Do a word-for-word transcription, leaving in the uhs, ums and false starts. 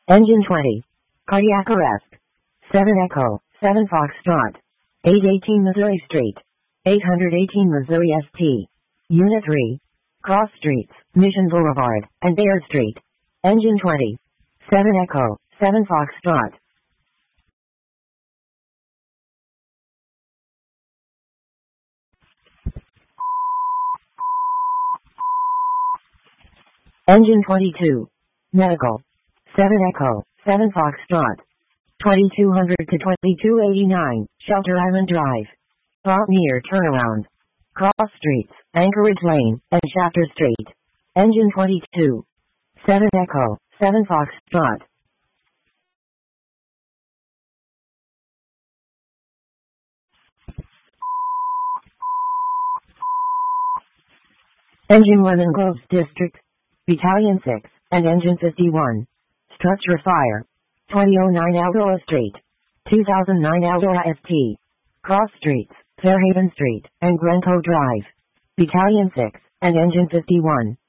Engine twenty. Cardiac arrest. seven Echo, seven Foxtrot. eight eighteen Missouri Street. eight eighteen Missouri S T. Unit three. Cross Streets, Mission Boulevard, and Bayard Street. Engine twenty. seven Echo, seven Foxtrot. Engine twenty-two. Medical. seven Echo, seven Foxtrot. twenty-two hundred to twenty-two eighty-nine, Shelter Island Drive. Plot near turnaround. Cross Streets, Anchorage Lane, and Shafter Street. Engine twenty-two. seven Echo, seven Foxtrot. Engine Lemon Groves District. Battalion six, and Engine fifty-one. Structure Fire. twenty oh nine Algoa Street. two thousand nine Algoa S T. Cross Streets, Fairhaven Street, and Grenco Drive. Battalion six, and Engine fifty-one.